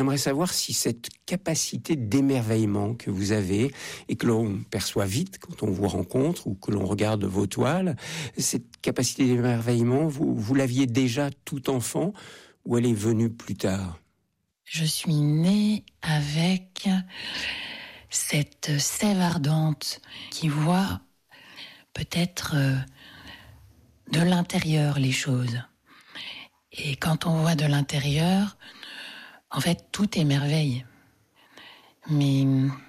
J'aimerais savoir si cette capacité d'émerveillement que vous avez et que l'on perçoit vite quand on vous rencontre ou que l'on regarde vos toiles, cette capacité d'émerveillement, vous l'aviez déjà tout enfant ou elle est venue plus tard ? Je suis née avec cette sève ardente qui voit peut-être de l'intérieur les choses. Et quand on voit de l'intérieur, en fait, tout est merveille. Mais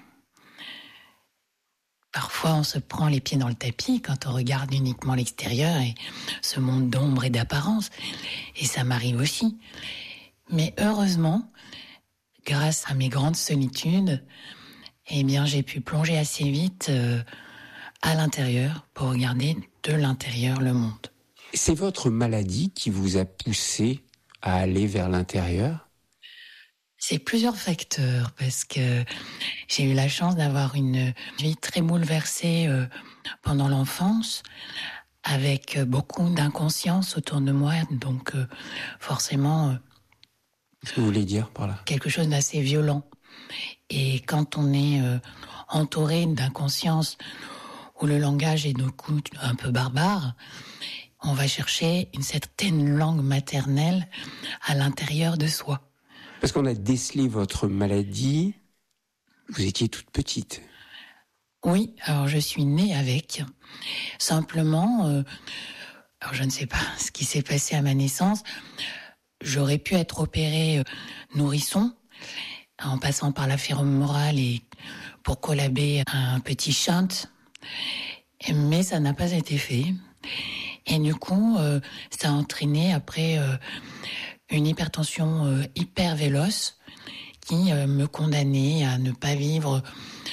parfois, on se prend les pieds dans le tapis quand on regarde uniquement l'extérieur et ce monde d'ombre et d'apparence. Et ça m'arrive aussi. Mais heureusement, grâce à mes grandes solitudes, eh bien, j'ai pu plonger assez vite à l'intérieur pour regarder de l'intérieur le monde. C'est votre maladie qui vous a poussé à aller vers l'intérieur ? C'est plusieurs facteurs, parce que j'ai eu la chance d'avoir une vie très bouleversée pendant l'enfance, avec beaucoup d'inconscience autour de moi, donc forcément... Qu'est-ce que vous voulez dire par là ? Quelque chose d'assez violent. Et quand on est entouré d'inconscience, où le langage est du coup un peu barbare, on va chercher une certaine langue maternelle à l'intérieur de soi. Parce qu'on a décelé votre maladie, vous étiez toute petite. Oui, alors je suis née avec. Simplement, alors je ne sais pas ce qui s'est passé à ma naissance. J'aurais pu être opérée nourrisson, en passant par la fémorale et pour collaber un petit shunt. Mais ça n'a pas été fait. Et du coup, ça a entraîné après une hypertension hyper véloce qui me condamnait à ne pas vivre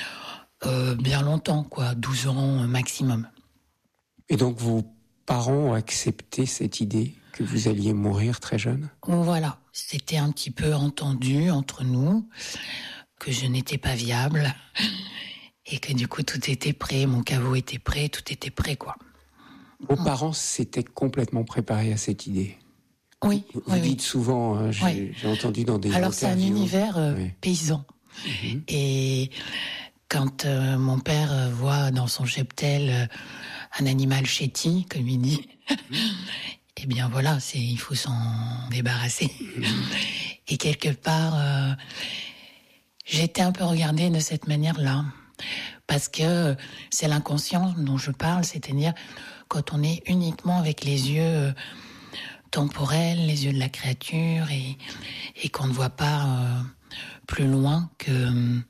bien longtemps, 12 ans maximum. Et donc vos parents ont accepté cette idée que vous alliez mourir très jeune ? Voilà, c'était un petit peu entendu entre nous, que je n'étais pas viable et que du coup tout était prêt, mon caveau était prêt, tout était prêt, quoi. Vos parents s'étaient complètement préparés à cette idée. Oui, vous dites souvent, j'ai entendu dans des Alors interviews. c'est un univers paysan. Mm-hmm. Et quand mon père voit dans son cheptel un animal chéti, comme il dit, eh bien voilà, il faut s'en débarrasser. Et quelque part, j'étais un peu regardée de cette manière-là. Parce que c'est l'inconscient dont je parle, c'est-à-dire quand on est uniquement avec les yeux temporels, les yeux de la créature, et qu'on ne voit pas plus loin que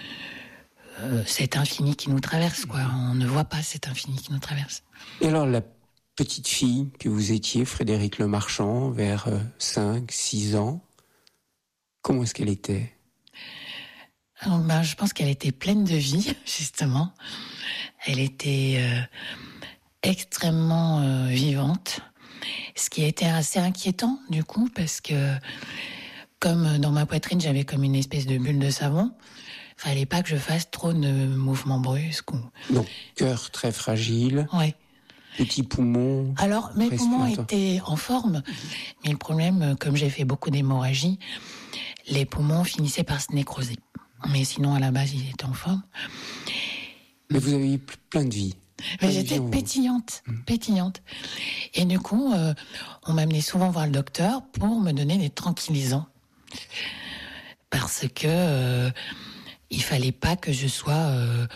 cet infini qui nous traverse, quoi. On ne voit pas cet infini qui nous traverse. Et alors la petite fille que vous étiez, Frédérique Lemarchand, vers 5, 6 ans, comment est-ce qu'elle était ? Alors, je pense qu'elle était pleine de vie, justement. Elle était extrêmement vivante, ce qui a été assez inquiétant, du coup, parce que comme dans ma poitrine, j'avais comme une espèce de bulle de savon, fallait pas que je fasse trop de mouvements brusques. Donc, cœur très fragile. Ouais. Petits poumons. Alors, mes poumons étaient en forme, mais le problème, comme j'ai fait beaucoup d'hémorragie, les poumons finissaient par se nécroser. Mais sinon, à la base, ils étaient en forme. Mais vous avez eu plein de vie. Mais j'étais pétillante. Et du coup, on m'amenait souvent voir le docteur pour me donner des tranquillisants. Parce que il fallait pas que je sois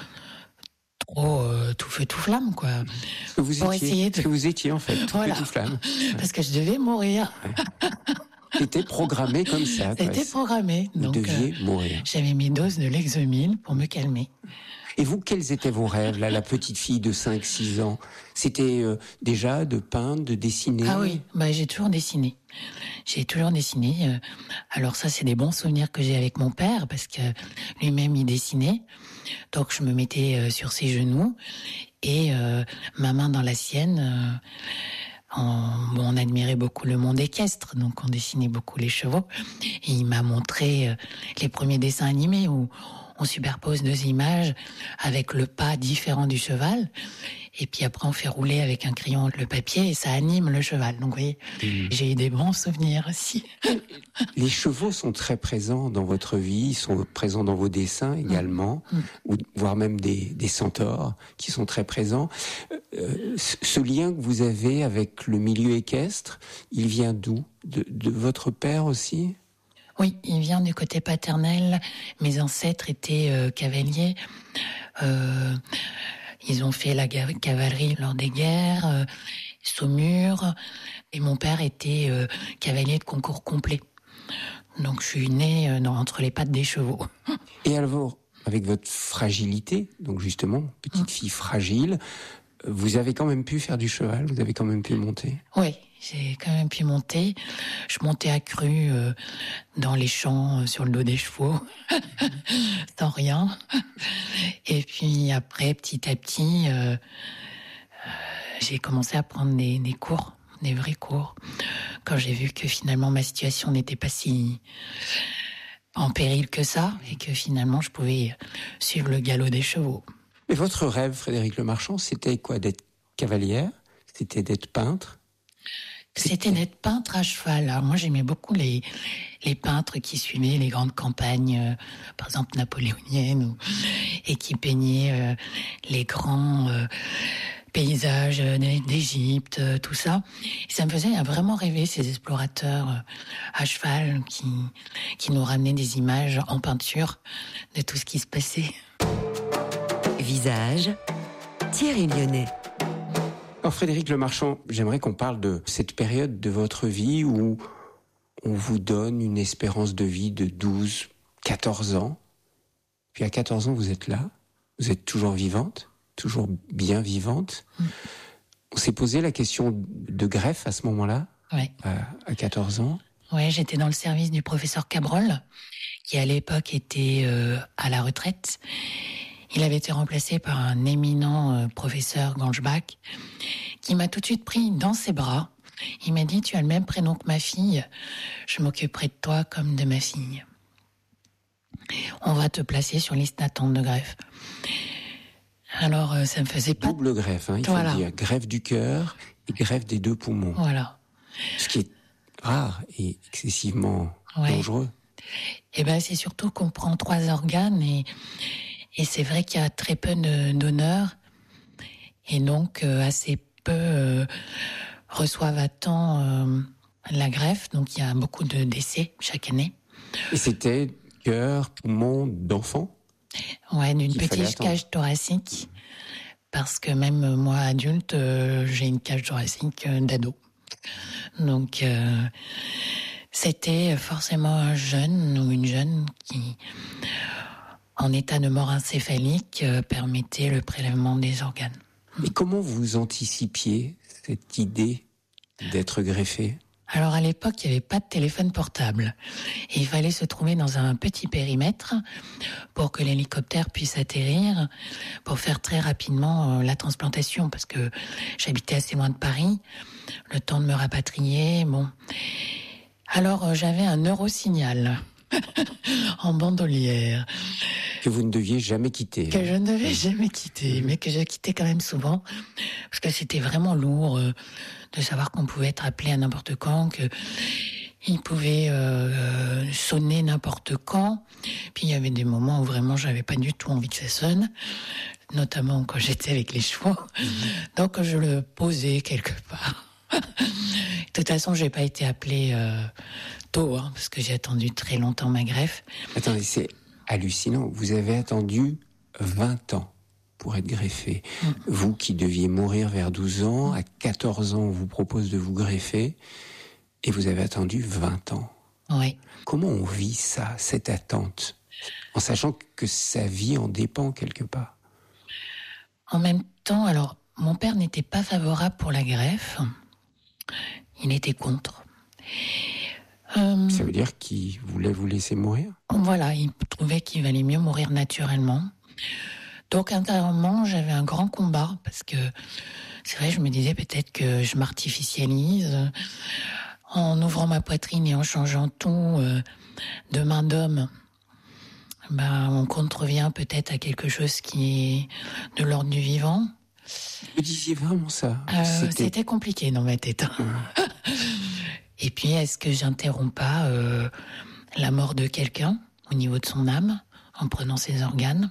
trop tout feu tout flamme, quoi. Ce que vous étiez en fait, tout feu tout flamme. Parce que je devais mourir. Ouais. C'était programmé comme ça. C'était programmé. Vous deviez mourir. J'avais mes doses de Lexomil pour me calmer. Et vous, quels étaient vos rêves, là, la petite fille de 5-6 ans ? C'était déjà de peindre, de dessiner ? Ah oui, j'ai toujours dessiné. Alors ça, c'est des bons souvenirs que j'ai avec mon père, parce que lui-même, il dessinait. Donc je me mettais sur ses genoux et ma main dans la sienne. On admirait beaucoup le monde équestre, donc on dessinait beaucoup les chevaux. Et il m'a montré les premiers dessins animés où on superpose 2 images avec le pas différent du cheval. Et puis après, on fait rouler avec un crayon le papier et ça anime le cheval. Donc, vous voyez, j'ai eu des bons souvenirs aussi. Les chevaux sont très présents dans votre vie, ils sont présents dans vos dessins également, ou voire même des centaures qui sont très présents. Ce lien que vous avez avec le milieu équestre, il vient d'où ? De votre père aussi ? Oui, il vient du côté paternel. Mes ancêtres étaient cavaliers. Ils ont fait la cavalerie lors des guerres, Saumur. Et mon père était cavalier de concours complet. Donc je suis née entre les pattes des chevaux. Et alors, avec votre fragilité, donc justement, petite fille fragile, vous avez quand même pu faire du cheval, vous avez quand même pu monter ? Oui, j'ai quand même pu monter. Je montais à cru dans les champs, sur le dos des chevaux, sans rien. Et puis après, petit à petit, j'ai commencé à prendre des cours, des vrais cours, quand j'ai vu que finalement ma situation n'était pas si en péril que ça, et que finalement je pouvais suivre le galop des chevaux. Mais votre rêve, Frédéric Lemarchand, c'était quoi ? D'être cavalière ? C'était d'être peintre ? C'était d'être peintre à cheval. Alors moi, j'aimais beaucoup les peintres qui suivaient les grandes campagnes, par exemple napoléoniennes, et qui peignaient les grands paysages d'Égypte, tout ça. Et ça me faisait vraiment rêver, ces explorateurs à cheval qui nous ramenaient des images en peinture de tout ce qui se passait. Visage, Thierry Lyonnais. Alors Frédéric Lemarchand, j'aimerais qu'on parle de cette période de votre vie où on vous donne une espérance de vie de 12, 14 ans. Puis à 14 ans, vous êtes là, vous êtes toujours vivante, toujours bien vivante. On s'est posé la question de greffe à ce moment-là, ouais. À 14 ans. Oui, j'étais dans le service du professeur Cabrol, qui à l'époque était à la retraite. Il avait été remplacé par un éminent professeur Gangebach, qui m'a tout de suite pris dans ses bras. Il m'a dit « Tu as le même prénom que ma fille, je m'occuperai de toi comme de ma fille. On va te placer sur liste d'attente de greffe. » Alors, ça me faisait pas... Double greffe, il faut dire. Greffe du cœur et greffe des 2 poumons. Voilà. Ce qui est rare et excessivement dangereux. Et ben, c'est surtout qu'on prend 3 organes et c'est vrai qu'il y a très peu de donneurs et donc assez peu reçoivent à temps la greffe. Donc il y a beaucoup de décès chaque année. Et c'était cœur, poumon d'enfant ? Ouais, d'une petite cage thoracique. Parce que même moi, adulte, j'ai une cage thoracique d'ado. Donc c'était forcément un jeune ou une jeune qui... en état de mort encéphalique, permettait le prélèvement des organes. Et comment vous anticipiez cette idée d'être greffé ? Alors à l'époque, il n'y avait pas de téléphone portable. Et il fallait se trouver dans un petit périmètre pour que l'hélicoptère puisse atterrir, pour faire très rapidement la transplantation, parce que j'habitais assez loin de Paris, le temps de me rapatrier, bon. Alors j'avais un Eurosignal en bandolière. Que vous ne deviez jamais quitter. Que je ne devais jamais quitter, mais que je quittais quand même souvent, parce que c'était vraiment lourd de savoir qu'on pouvait être appelé à n'importe quand, qu'il pouvait sonner n'importe quand. Puis il y avait des moments où vraiment j'avais pas du tout envie que ça sonne, notamment quand j'étais avec les chevaux. Donc je le posais quelque part. De toute façon, j'ai pas été appelée tôt, parce que j'ai attendu très longtemps ma greffe. Attendez, c'est hallucinant. Vous avez attendu 20 ans pour être greffé. Vous qui deviez mourir vers 12 ans, à 14 ans, on vous propose de vous greffer, et vous avez attendu 20 ans. Oui. Comment on vit ça, cette attente, en sachant que sa vie en dépend quelque part ? En même temps, alors, mon père n'était pas favorable pour la greffe. Il était contre. Ça veut dire qu'il voulait vous laisser mourir ? Voilà, il trouvait qu'il valait mieux mourir naturellement. Donc intérieurement, j'avais un grand combat, parce que c'est vrai, je me disais peut-être que je m'artificialise en ouvrant ma poitrine et en changeant tout de main d'homme On contrevient peut-être à quelque chose qui est de l'ordre du vivant. Vous disiez vraiment ça? C'était compliqué dans ma tête. Et puis, est-ce que j'interromps pas la mort de quelqu'un au niveau de son âme en prenant ses organes?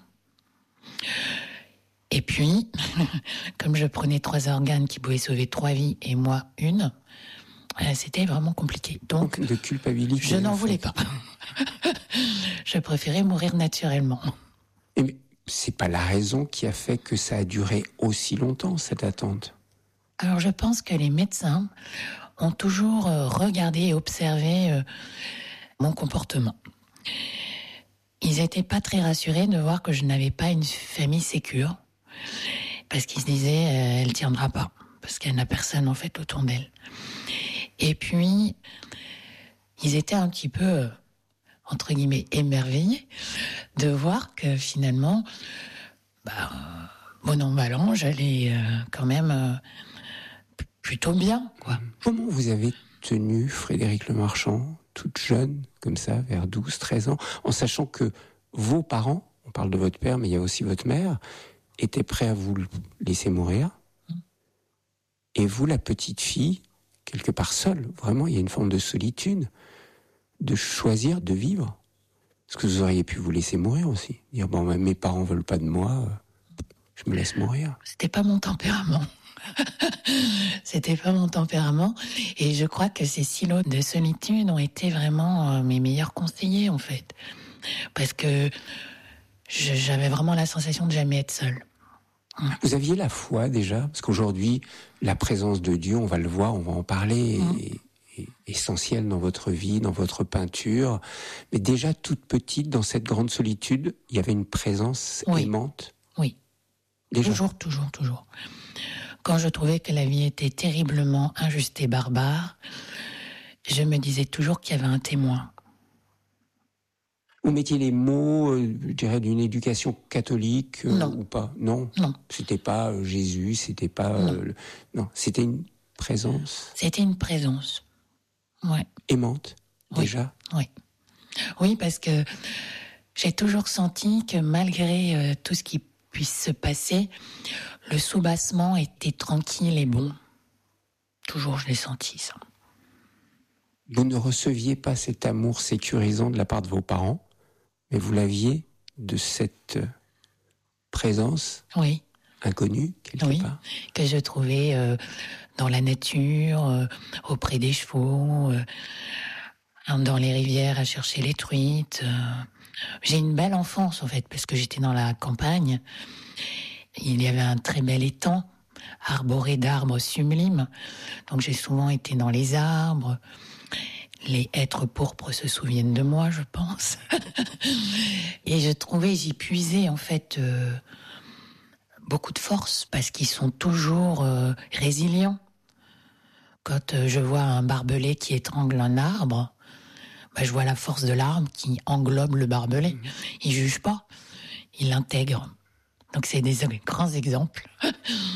Et puis, comme je prenais 3 organes qui pouvaient sauver 3 vies et moi une, c'était vraiment compliqué. Donc, de culpabilité. Je n'en voulais pas. Je préférais mourir naturellement. Mais c'est pas la raison qui a fait que ça a duré aussi longtemps, cette attente? Alors, je pense que les médecins ont toujours regardé et observé mon comportement. Ils n'étaient pas très rassurés de voir que je n'avais pas une famille sécure, parce qu'ils se disaient elle tiendra pas, parce qu'elle n'a personne en fait autour d'elle. Et puis ils étaient un petit peu entre guillemets émerveillés de voir que finalement bon an mal an j'allais quand même plutôt bien, quoi. Comment vous avez tenu, Frédérique Lemarchand, toute jeune, comme ça, vers 12, 13 ans, en sachant que vos parents, on parle de votre père, mais il y a aussi votre mère, étaient prêts à vous laisser mourir, et vous, la petite fille, quelque part seule, vraiment, il y a une forme de solitude, de choisir de vivre. Parce que vous auriez pu vous laisser mourir aussi. Dire, mes parents veulent pas de moi, je me laisse mourir. C'était pas mon tempérament. C'était pas mon tempérament. Et je crois que ces silos de solitude ont été vraiment mes meilleurs conseillers, en fait. Parce que j'avais vraiment la sensation de jamais être seule. Vous aviez la foi déjà? Parce qu'aujourd'hui, la présence de Dieu, on va le voir, on va en parler, est essentielle dans votre vie, dans votre peinture. Mais déjà, toute petite, dans cette grande solitude, il y avait une présence aimante? Oui. Déjà. Toujours. Quand je trouvais que la vie était terriblement injuste et barbare, je me disais toujours qu'il y avait un témoin. Vous mettiez les mots, je dirais, d'une éducation catholique ou pas? Non. C'était pas Jésus, c'était pas... Non, c'était une présence. C'était une présence, ouais. Aimante, déjà? Oui, parce que j'ai toujours senti que malgré tout ce qui puisse se passer, le soubassement était tranquille et bon. Toujours, je l'ai senti, ça. Vous ne receviez pas cet amour sécurisant de la part de vos parents, mais vous l'aviez de cette présence inconnue, quelque part? Que je trouvais dans la nature, auprès des chevaux, dans les rivières à chercher les truites. J'ai une belle enfance, en fait, parce que j'étais dans la campagne. Il y avait un très bel étang, arboré d'arbres sublimes. Donc j'ai souvent été dans les arbres. Les hêtres pourpres se souviennent de moi, je pense. Et j'y puisais en fait beaucoup de force, parce qu'ils sont toujours résilients. Quand je vois un barbelé qui étrangle un arbre, je vois la force de l'arbre qui englobe le barbelé. Il juge pas, il l'intègre. Donc c'est des grands exemples.